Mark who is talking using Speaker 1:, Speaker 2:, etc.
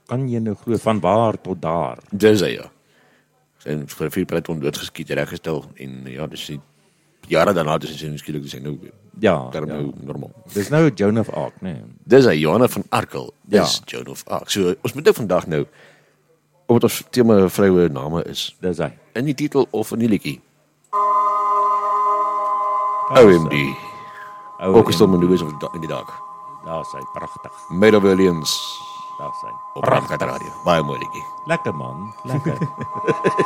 Speaker 1: Kan jy nou glo van waar tot daar?
Speaker 2: Dis hy, ja. En vir 4 peloton doodgeskiet, reggestel, en ja, dis die jare daarna, dis skielik, dis nou,
Speaker 1: Ja,
Speaker 2: daarom
Speaker 1: ja.
Speaker 2: nou normaal.
Speaker 1: Dis nou Joan of Arc, nee.
Speaker 2: Dis hy, Johanna van Arkel,
Speaker 1: Ja.
Speaker 2: is Joan of Arc. So, ons moet nou vandag nou, omdat ons tema vroue name is,
Speaker 1: Dis hy.
Speaker 2: in die titel of in die liedjie. OMD. Ook is dit my nuus in die dag.
Speaker 1: Daar is hy, pragtig.
Speaker 2: Made of Williams
Speaker 1: Daar is hy.
Speaker 2: op Pragtig Radio. Baie mooi liedjie.
Speaker 1: Lekker man, lekker.